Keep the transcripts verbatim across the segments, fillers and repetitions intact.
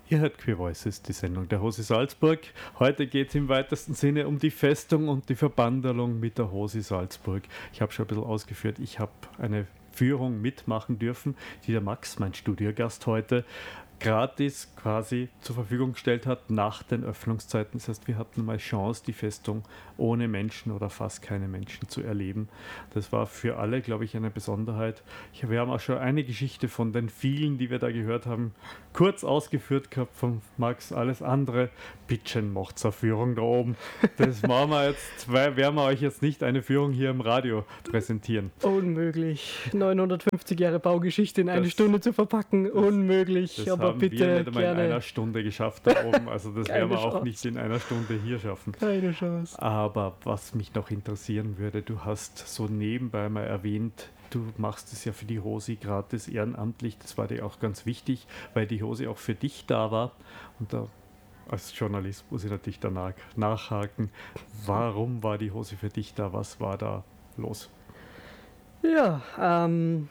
Ihr hört Queer Voices, die Sendung der Hosi Salzburg. Heute geht es im weitesten Sinne um die Festung und die Verbandelung mit der Hosi Salzburg. Ich habe schon ein bisschen ausgeführt, ich habe eine Führung mitmachen dürfen, die der Max, mein Studiergast heute, gratis quasi zur Verfügung gestellt hat nach den Öffnungszeiten. Das heißt, wir hatten mal Chance, die Festung ohne Menschen oder fast keine Menschen zu erleben. Das war für alle, glaube ich, eine Besonderheit. Ich, wir haben auch schon eine Geschichte von den vielen, die wir da gehört haben, kurz ausgeführt gehabt von Max. Alles andere, bitteschön, macht's eine Führung da oben. Das machen wir jetzt, weil werden wir euch jetzt nicht eine Führung hier im Radio präsentieren. Unmöglich. neunhundertfünfzig Jahre Baugeschichte in eine das, Stunde zu verpacken, das, unmöglich. Das aber haben bitte wir nicht einmal gerne. in einer Stunde geschafft da oben. Also das werden wir auch Chance. nicht in einer Stunde hier schaffen. Keine Chance. Aber was mich noch interessieren würde, du hast so nebenbei mal erwähnt, du machst es ja für die Hosi gratis ehrenamtlich. Das war dir auch ganz wichtig, weil die Hosi auch für dich da war. Und da als Journalist muss ich natürlich danach nachhaken. Warum war die Hosi für dich da? Was war da los? Ja, ähm...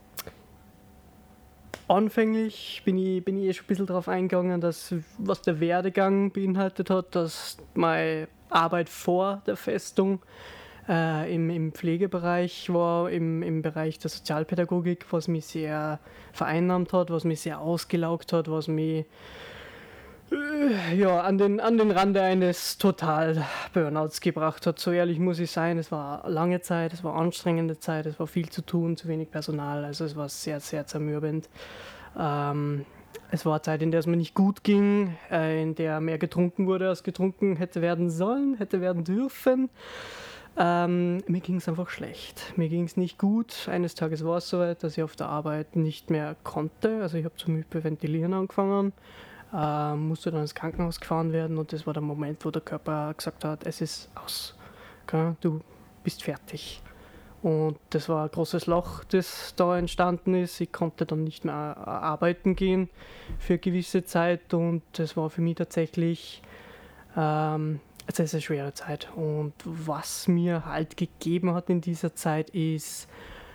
Anfänglich bin ich, bin ich eh schon ein bisschen darauf eingegangen, dass was der Werdegang beinhaltet hat, dass meine Arbeit vor der Festung äh, im, im Pflegebereich war, im, im Bereich der Sozialpädagogik, was mich sehr vereinnahmt hat, was mich sehr ausgelaugt hat, was mich äh, ja, an, den, an den Rande eines Total-Burnouts gebracht hat. So ehrlich muss ich sein, es war eine lange Zeit, es war eine anstrengende Zeit, es war viel zu tun, zu wenig Personal, also es war sehr, sehr zermürbend. Ähm, es war eine Zeit, in der es mir nicht gut ging, äh, in der mehr getrunken wurde, als getrunken hätte werden sollen, hätte werden dürfen. Ähm, mir ging es einfach schlecht. Mir ging es nicht gut. Eines Tages war es soweit, dass ich auf der Arbeit nicht mehr konnte. Also ich habe zum Hyperventilieren angefangen. Uh, musste dann ins Krankenhaus gefahren werden und das war der Moment, wo der Körper gesagt hat, es ist aus, okay? Du bist fertig. Und das war ein großes Loch, das da entstanden ist. Ich konnte dann nicht mehr arbeiten gehen für eine gewisse Zeit und das war für mich tatsächlich ähm, eine sehr, sehr schwere Zeit. Und was mir halt gegeben hat in dieser Zeit ist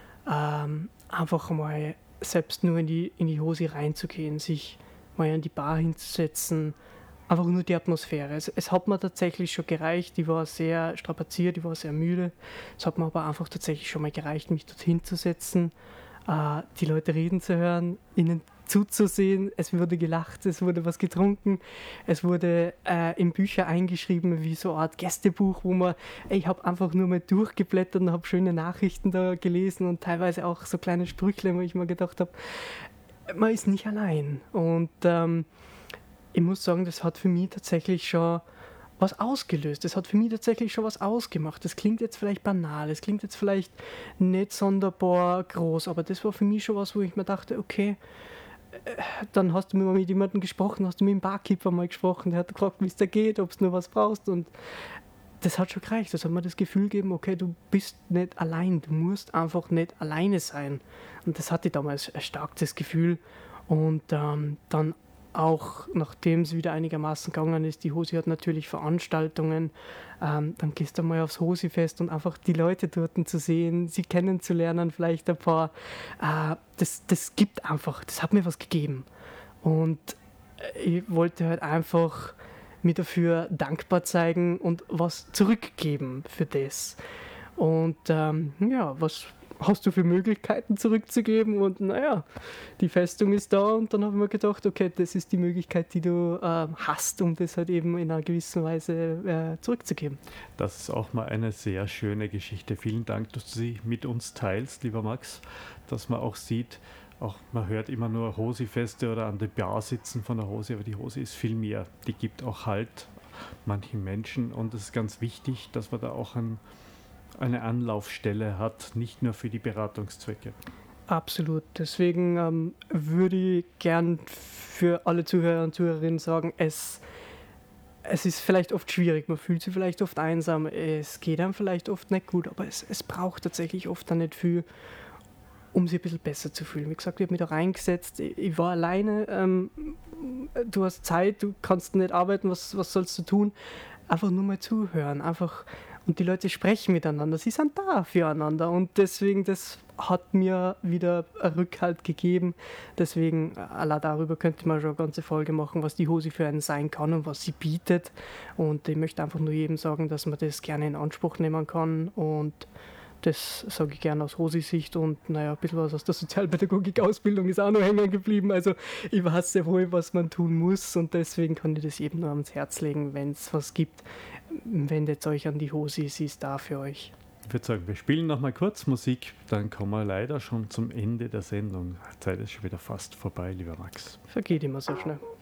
ähm, einfach mal selbst nur in die, in die Hosi reinzugehen, sich mal an die Bar hinzusetzen, einfach nur die Atmosphäre. Es, es hat mir tatsächlich schon gereicht, ich war sehr strapaziert, ich war sehr müde. Es hat mir aber einfach tatsächlich schon mal gereicht, mich dorthin zu setzen, äh, die Leute reden zu hören, ihnen zuzusehen. Es wurde gelacht, es wurde was getrunken, es wurde äh, in Bücher eingeschrieben, wie so eine Art Gästebuch, wo man, ey, ich habe einfach nur mal durchgeblättert und habe schöne Nachrichten da gelesen und teilweise auch so kleine Sprüchle, wo ich mir gedacht habe, man ist nicht allein. Und ähm, ich muss sagen, das hat für mich tatsächlich schon was ausgelöst. Das hat für mich tatsächlich schon was ausgemacht. Das klingt jetzt vielleicht banal, es klingt jetzt vielleicht nicht sonderbar groß, aber das war für mich schon was, wo ich mir dachte, okay, äh, dann hast du mal mit jemandem gesprochen, hast du mit dem Barkeeper mal gesprochen, der hat gefragt, wie es dir geht, ob du nur was brauchst und das hat schon gereicht. Das hat mir das Gefühl gegeben, okay, du bist nicht allein, du musst einfach nicht alleine sein. Und das hatte ich damals ein starkes Gefühl. Und ähm, dann auch, nachdem es wieder einigermaßen gegangen ist, die Hosi hat natürlich Veranstaltungen, ähm, dann gehst du mal aufs Hosi-Fest und einfach die Leute dort zu sehen, sie kennenzulernen, vielleicht ein paar. Äh, das, das gibt einfach, das hat mir was gegeben. Und ich wollte halt einfach mir dafür dankbar zeigen und was zurückgeben für das. Und ähm, ja, was hast du für Möglichkeiten zurückzugeben? Und naja, die Festung ist da und dann habe ich mir gedacht, okay, das ist die Möglichkeit, die du äh, hast, um das halt eben in einer gewissen Weise äh, zurückzugeben. Das ist auch mal eine sehr schöne Geschichte. Vielen Dank, dass du sie mit uns teilst, lieber Max, dass man auch sieht, auch man hört immer nur Hosi-Feste oder an der Bar sitzen von der Hosi, aber die Hosi ist viel mehr. Die gibt auch Halt manchen Menschen und es ist ganz wichtig, dass man da auch ein, eine Anlaufstelle hat, nicht nur für die Beratungszwecke. Absolut. Deswegen ähm, würde ich gern für alle Zuhörer und Zuhörerinnen sagen, es, es ist vielleicht oft schwierig, man fühlt sich vielleicht oft einsam, es geht einem vielleicht oft nicht gut, aber es, es braucht tatsächlich oft dann nicht viel, um sich ein bisschen besser zu fühlen. Wie gesagt, ich habe mich da reingesetzt, ich, ich war alleine, ähm, du hast Zeit, du kannst nicht arbeiten, was, was sollst du tun? Einfach nur mal zuhören, einfach und die Leute sprechen miteinander, sie sind da füreinander und deswegen, das hat mir wieder einen Rückhalt gegeben. Deswegen, allein darüber könnte man schon eine ganze Folge machen, was die Hosi für einen sein kann und was sie bietet. Und ich möchte einfach nur jedem sagen, dass man das gerne in Anspruch nehmen kann und das sage ich gerne aus Hosi-Sicht und naja, ein bisschen was aus der Sozialpädagogik-Ausbildung ist auch noch hängen geblieben. Also ich weiß sehr wohl, was man tun muss und deswegen kann ich das jedem nur ans Herz legen, wenn es was gibt. Wendet euch an die Hosi, sie ist da für euch. Ich würde sagen, wir spielen noch mal kurz Musik, dann kommen wir leider schon zum Ende der Sendung. Die Zeit ist schon wieder fast vorbei, lieber Max. Vergeht immer so schnell.